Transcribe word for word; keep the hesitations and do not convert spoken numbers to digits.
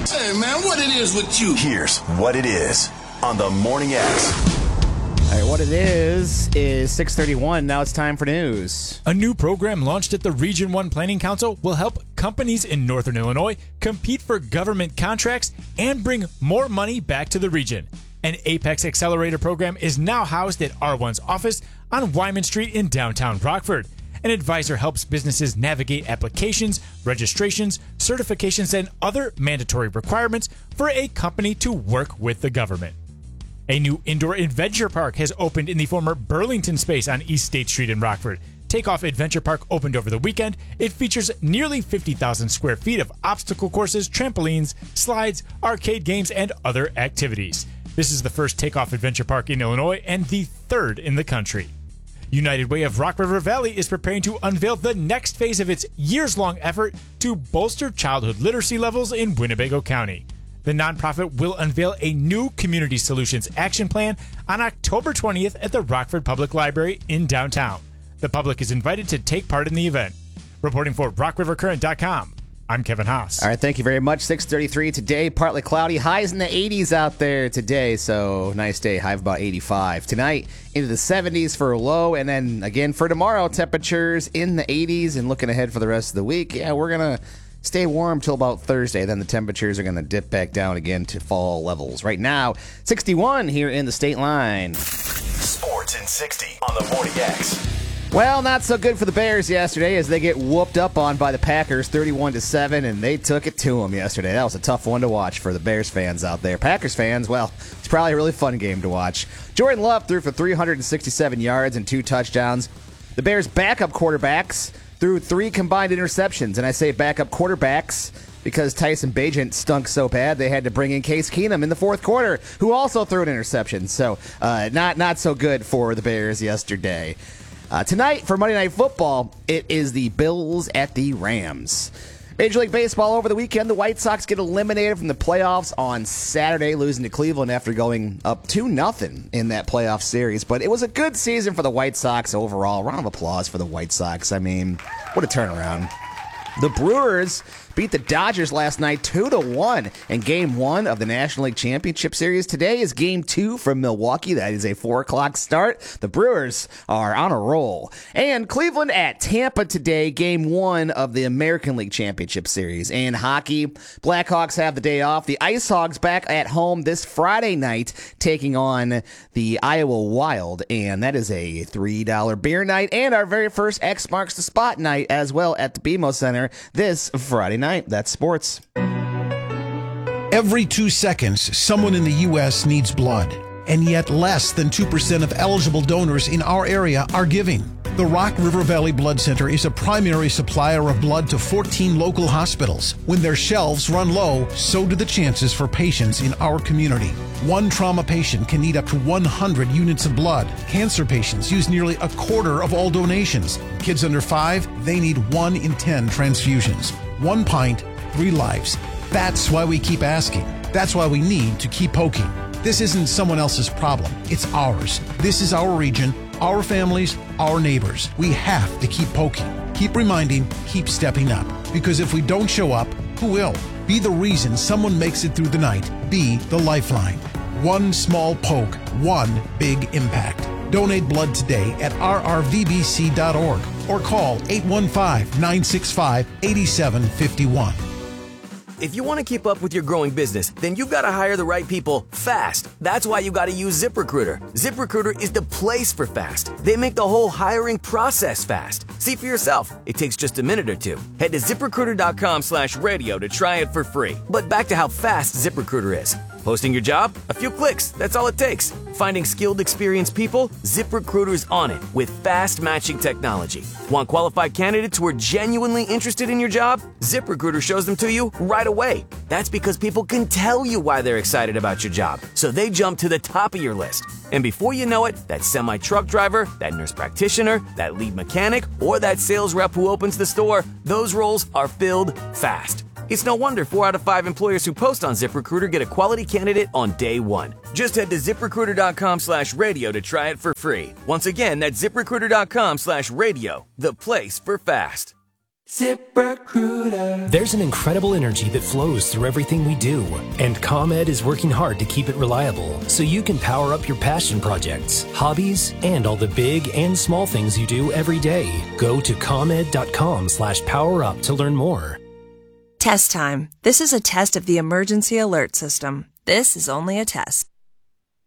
Hey, man, what it is with you? Here's what it is on the Morning X. All right, what it is is six thirty-one. Now it's time for news. A new program launched at the Region one Planning Council will help companies in Northern Illinois compete for government contracts and bring more money back to the region. An Apex Accelerator program is now housed at R one's office on Wyman Street in downtown Rockford. An advisor helps businesses navigate applications, registrations, certifications, and other mandatory requirements for a company to work with the government. A new indoor adventure park has opened in the former Burlington space on East State Street in Rockford. Takeoff Adventure Park opened over the weekend. It features nearly fifty thousand square feet of obstacle courses, trampolines, slides, arcade games, and other activities. This is the first Takeoff Adventure Park in Illinois and the third in the country. United Way of Rock River Valley is preparing to unveil the next phase of its years-long effort to bolster childhood literacy levels in Winnebago County. The nonprofit will unveil a new Community Solutions Action Plan on October twentieth at the Rockford Public Library in downtown. The public is invited to take part in the event. Reporting for rock river current dot com, I'm Kevin Haas. All right, thank you very much. six thirty-three today, partly cloudy. Highs in the eighties out there today, so nice day. High of about eighty-five. Tonight, into the seventies for a low, and then again for tomorrow, temperatures in the eighties. And looking ahead for the rest of the week, yeah, we're going to stay warm till about Thursday. Then the temperatures are going to dip back down again to fall levels. Right now, sixty-one here in the state line. Sports in sixty on the Morning X. Well, not so good for the Bears yesterday as they get whooped up on by the Packers thirty-one to seven, and they took it to them yesterday. That was a tough one to watch for the Bears fans out there. Packers fans, well, it's probably a really fun game to watch. Jordan Love threw for three hundred sixty-seven yards and two touchdowns. The Bears' backup quarterbacks threw three combined interceptions, and I say backup quarterbacks because Tyson Bagent stunk so bad they had to bring in Case Keenum in the fourth quarter, who also threw an interception. So uh, not, not so good for the Bears yesterday. Uh, tonight, for Monday Night Football, it is the Bills at the Rams. Major League Baseball over the weekend, the White Sox get eliminated from the playoffs on Saturday, losing to Cleveland after going up two nothing in that playoff series. But it was a good season for the White Sox overall. Round of applause for the White Sox. I mean, what a turnaround. The Brewers beat the Dodgers last night two to one in Game one of the National League Championship Series. Today is Game two from Milwaukee. That is a four o'clock start. The Brewers are on a roll. And Cleveland at Tampa today, Game one of the American League Championship Series. And hockey, Blackhawks have the day off. The Ice Hogs back at home this Friday night, taking on the Iowa Wild. And that is a three dollar beer night and our very first X Marks the Spot night as well at the B M O Center this Friday night. That's sports. Every two seconds, someone in the U S needs blood, and yet less than two percent of eligible donors in our area are giving. The Rock River Valley Blood Center is a primary supplier of blood to fourteen local hospitals. When their shelves run low, so do the chances for patients in our community. One trauma patient can need up to one hundred units of blood. Cancer patients use nearly a quarter of all donations. Kids under five, they need one in ten transfusions. One pint, three lives. That's why we keep asking. That's why we need to keep poking. This isn't someone else's problem. It's ours. This is our region, our families, our neighbors. We have to keep poking. Keep reminding, keep stepping up. Because if we don't show up, who will? Be the reason someone makes it through the night. Be the lifeline. One small poke, one big impact. Donate blood today at r r v b c dot org or call eight one five, nine six five, eight seven five one. If you want to keep up with your growing business, then you've got to hire the right people fast. That's why you got to use ZipRecruiter. ZipRecruiter is the place for fast. They make the whole hiring process fast. See for yourself. It takes just a minute or two. Head to ZipRecruiter.com slash radio to try it for free. But back to how fast ZipRecruiter is. Posting your job? A few clicks. That's all it takes. Finding skilled, experienced people? ZipRecruiter's on it with fast matching technology. Want qualified candidates who are genuinely interested in your job? ZipRecruiter shows them to you right away. That's because people can tell you why they're excited about your job, so they jump to the top of your list. And before you know it, that semi-truck driver, that nurse practitioner, that lead mechanic, or that sales rep who opens the store, those roles are filled fast. It's no wonder four out of five employers who post on ZipRecruiter get a quality candidate on day one. Just head to ZipRecruiter.com slash radio to try it for free. Once again, that's ZipRecruiter.com slash radio, the place for fast. ZipRecruiter. There's an incredible energy that flows through everything we do, and ComEd is working hard to keep it reliable so you can power up your passion projects, hobbies, and all the big and small things you do every day. Go to ComEd.com slash power up to learn more. Test time. This is a test of the emergency alert system. This is only a test.